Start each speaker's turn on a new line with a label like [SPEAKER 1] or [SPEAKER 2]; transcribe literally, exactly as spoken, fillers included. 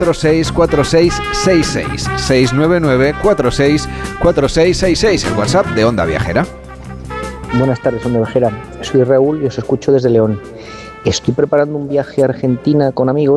[SPEAKER 1] cuatro seis cuatro seis seis seis, seis nueve nueve cuatro seis cuatro seis seis seis, el WhatsApp de Onda Viajera.
[SPEAKER 2] Buenas tardes, Onda Viajera. Soy Raúl y os escucho desde León. Estoy preparando un viaje a Argentina con amigos